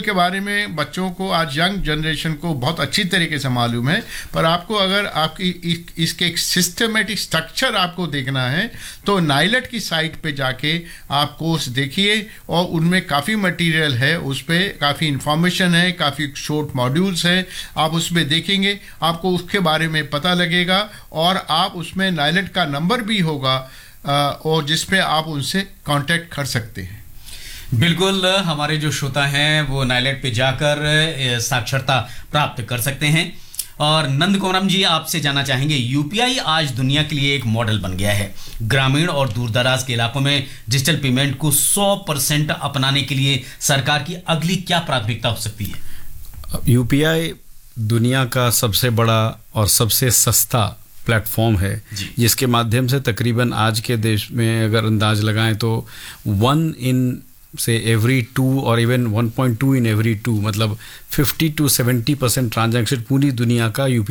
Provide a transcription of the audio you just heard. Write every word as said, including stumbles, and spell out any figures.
के बारे में बच्चों को, आज यंग जनरेशन को बहुत अच्छी तरीके से मालूम है, पर आपको अगर आपकी इस- इसके एक सिस्टमेटिक स्ट्रक्चर आपको देखना है तो नाइलेट की साइट पे जाके आप कोर्स देखिए, और उनमें काफ़ी मटेरियल है, उस पर काफ़ी इंफॉर्मेशन है, काफ़ी शॉर्ट मॉड्यूल्स हैं, आप उसमें देखेंगे आपको उसके बारे में पता लगेगा, और आप उसमें नाइलेट का नंबर भी होगा अ, और जिस पे आप उनसे कांटेक्ट कर सकते हैं। बिल्कुल, हमारे जो श्रोता हैं वो नाइलेट पे जाकर अ, साक्षरता प्राप्त कर सकते हैं। और नंद कोमरम जी, आपसे जानना चाहेंगे, यूपीआई आज दुनिया के लिए एक मॉडल बन गया है। ग्रामीण और दूरदराज के इलाकों में डिजिटल पेमेंट को सौ परसेंट अपनाने के लिए सरकार की अगली क्या प्राथमिकता हो सकती है? यूपीआई दुनिया का सबसे बड़ा और सबसे सस्ता प्लेटफॉर्म है, जिसके माध्यम से तकरीबन आज के देश में अगर अंदाज लगाएं तो वन इन से एवरी टू और even one point two in every two, मतलब fifty to seventy percent transaction पूरी दुनिया का यूपीआई